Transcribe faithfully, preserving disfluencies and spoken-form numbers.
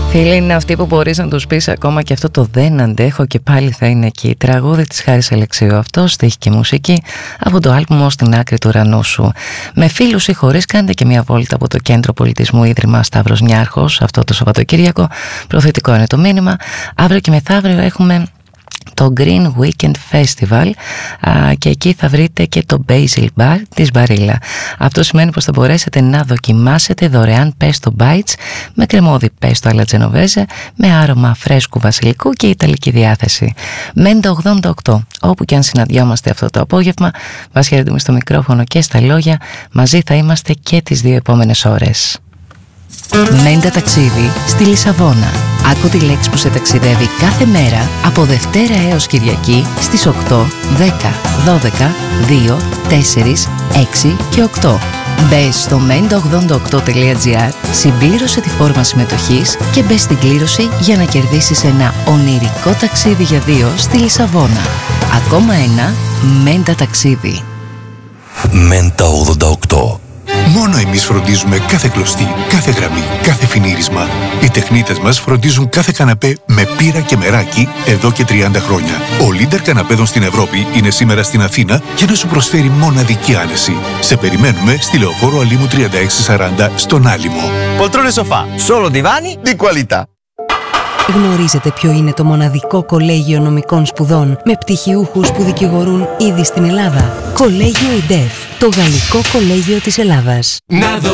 Φίλοι, είναι αυτοί που μπορείς να τους πεις ακόμα και αυτό το «δεν αντέχω» και πάλι θα είναι εκεί. Τραγούδι της Χάρης Αλεξίου αυτό, στίχη και μουσική από το άλμπουμ «Ως την άκρη του ουρανού σου». Με φίλους ή χωρίς, κάντε και μια βόλτα από το Κέντρο Πολιτισμού Ίδρυμα Σταύρος Νιάρχος αυτό το Σαββατοκύριακο. Προθετικό είναι το μήνυμα. Αύριο και μεθαύριο έχουμε το Green Weekend Festival α, και εκεί θα βρείτε και το Basil Bar της Μπαρίλα. Αυτό σημαίνει πως θα μπορέσετε να δοκιμάσετε δωρεάν pesto bites με κρεμόδι pesto alla genovese με άρωμα φρέσκου βασιλικού και ιταλική διάθεση. Μέντα ογδόντα οκτώ, όπου και αν συναντιόμαστε αυτό το απόγευμα, μας χαιρετούμε στο μικρόφωνο και στα λόγια, μαζί θα είμαστε και τις δύο επόμενες ώρες. Μέντα ταξίδι στη Λισαβόνα. Άκου τη λέξη που σε ταξιδεύει κάθε μέρα από Δευτέρα έως Κυριακή στις οκτώ, δέκα, δώδεκα, δύο, τέσσερα, έξι και οκτώ. Μπες στο μέντα ογδόντα οκτώ τελεία τζι άρ, συμπλήρωσε τη φόρμα συμμετοχής και μπες στην κλήρωση για να κερδίσεις ένα ονειρικό ταξίδι για δύο στη Λισαβόνα. Ακόμα ένα Μέντα ταξίδι. Μέντα ογδόντα οκτώ. Μόνο εμείς φροντίζουμε κάθε κλωστή, κάθε γραμμή, κάθε φινίρισμα. Οι τεχνίτες μας φροντίζουν κάθε καναπέ με πύρα και μεράκι εδώ και τριάντα χρόνια. Ο leader καναπέδων στην Ευρώπη είναι σήμερα στην Αθήνα για να σου προσφέρει μοναδική άνεση. Σε περιμένουμε στη Λεωφόρο Αλήμου τριάντα έξι σαράντα στον Άλυμο. Poltrone sofà, solo divani di qualità. Γνωρίζετε ποιο είναι το μοναδικό κολέγιο νομικών σπουδών με πτυχιούχους που δικηγορούν ήδη στην Ελλάδα? Κολέγιο ΙΝΤΕΦ, το Γαλλικό Κολέγιο της Ελλάδας.